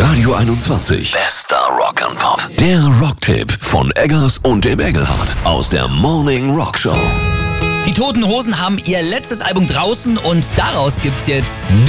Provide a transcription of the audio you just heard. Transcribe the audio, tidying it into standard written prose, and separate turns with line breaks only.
Radio 21. Bester Rock'n'Pop. Der Rocktipp von Eggers und dem Engelhardt aus der Morning Rock Show.
Die Toten Hosen haben ihr letztes Album draußen und daraus gibt's jetzt